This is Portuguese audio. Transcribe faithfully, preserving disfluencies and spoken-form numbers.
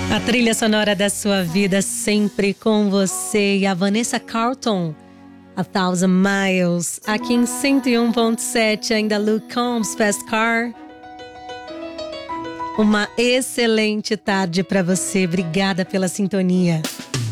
A trilha sonora da sua vida sempre com você. E a Vanessa Carlton, A Thousand Miles, aqui em cento e um ponto sete, ainda Luke Combs, Fast Car. Uma excelente tarde para você. Obrigada pela sintonia.